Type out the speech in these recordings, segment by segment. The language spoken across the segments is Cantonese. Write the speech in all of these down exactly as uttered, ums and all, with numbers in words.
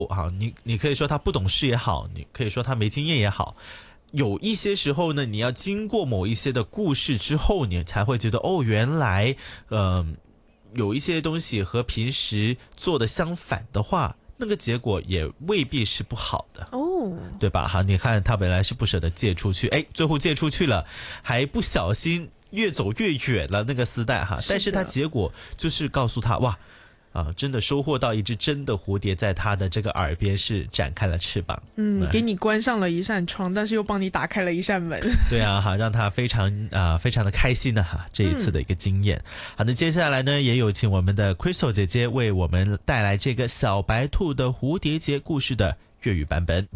好，你你可以说他不懂事也好，你可以说他没经验也好，有一些时候呢，你要经过某一些的故事之后，你才会觉得哦，原来嗯、呃，有一些东西和平时做的相反的话，那个结果也未必是不好的哦，对吧？哈，你看他本来是不舍得借出去，哎，最后借出去了，还不小心越走越远了那个丝带哈，但是他结果就是告诉他哇。啊，真的收获到一只真的蝴蝶在他的这个耳边是展开了翅膀， 嗯，给你关上了一扇窗，但是又帮你打开了一扇门。 对啊，哈，让他非常啊、呃、非常的开心的哈这一次的一个经验。嗯、好的，接下来呢也有请我们的 Crystal 姐姐为我们带来这个小白兔的蝴蝶结故事的粤语版本。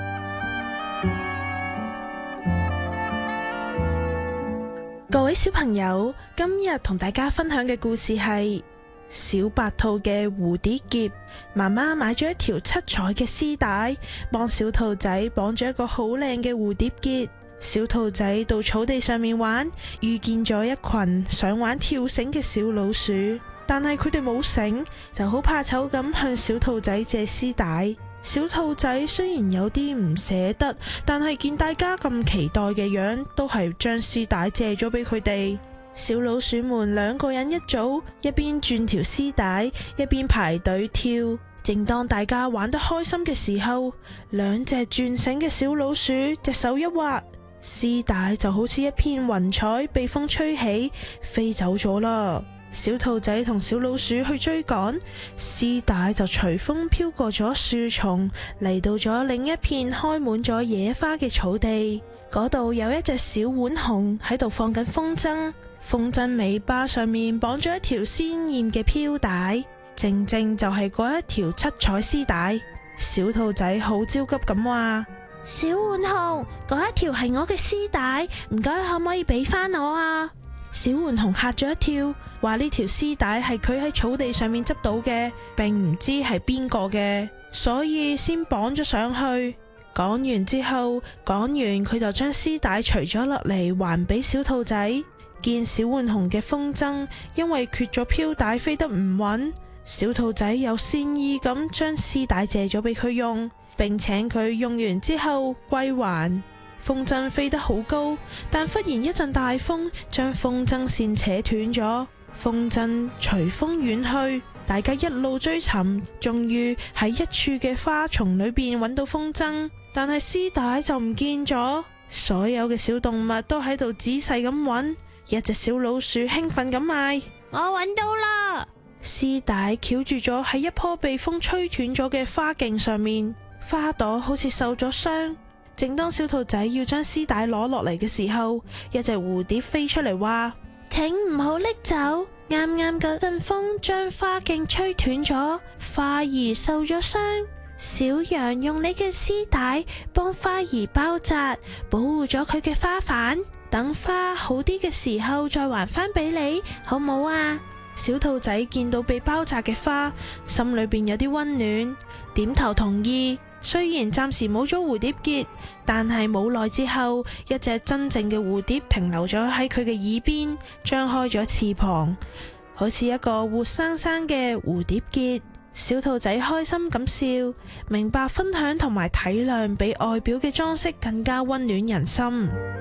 各位小朋友，今日同大家分享嘅故事係小白兔嘅蝴蝶結。媽媽買咗一條七彩嘅絲帶，幫小兔仔綁咗一個好靚嘅蝴蝶結。小兔仔到草地上面玩，遇見咗一群想玩跳繩嘅小老鼠，但係佢哋冇繩，就好怕醜咁向小兔仔借絲帶。小兔仔雖然有啲唔捨得，但係見大家咁期待嘅樣，都係將絲帶借咗俾佢哋。小老鼠們兩個人一組，一邊轉條絲帶，一邊排隊跳。正當大家玩得開心嘅時候，兩隻轉繩嘅小老鼠隻手一滑，絲帶就好似一片雲彩被風吹起，飛走咗啦。小兔仔同小老鼠去追趕，絲帶就隨風飄過咗樹叢，嚟到咗另一片開滿咗野花嘅草地。嗰度有一隻小浣熊喺度放緊風箏，風箏尾巴上面綁咗一條鮮豔嘅飄帶，正正就係嗰一條七彩絲帶。小兔仔好焦急咁話：小浣熊，嗰一條係我嘅絲帶，唔該可唔可以俾返我啊？小浣熊嚇咗一跳，話呢條絲帶係佢喺草地上面執到嘅，並唔知係邊個嘅，所以先綁咗上去。講完之後，講完佢就將絲帶除咗落嚟還俾小兔仔。見小浣熊嘅風箏因為缺咗飄帶飛得唔穩，小兔仔又善意咁將絲帶借咗俾佢用，並請佢用完之後歸還。風箏飛得好高，但忽然一陣大風將風箏線扯斷咗，風箏隨風遠去。大家一路追尋，終於喺一處嘅花叢裏邊揾到風箏，但係絲帶就唔見咗。所有嘅小動物都喺度仔細咁揾，一隻小老鼠興奮咁嗌：我揾到啦！絲帶翹住咗喺一棵被風吹斷咗嘅花莖上面，花朵好似受咗傷。正當小兔仔要將絲帶攞落嚟嘅時候，一隻蝴蝶飛出嚟話：請唔好拎走，啱啱嗰陣風將花莖吹斷咗，花兒受咗傷。小羊用你嘅絲帶幫花兒包紮，保護咗佢嘅花瓣，等花好啲嘅時候再還返俾你，好唔好啊？小兔仔見到被包紮嘅花，心裏邊有啲溫暖，點頭同意。雖然暫時冇咗蝴蝶結，但係冇耐之後，一隻真正嘅蝴蝶停留咗喺佢嘅耳邊，張開咗翅膀，好似一個活生生嘅蝴蝶結。小兔仔開心咁笑，明白分享同埋體諒比外表嘅裝飾更加溫暖人心。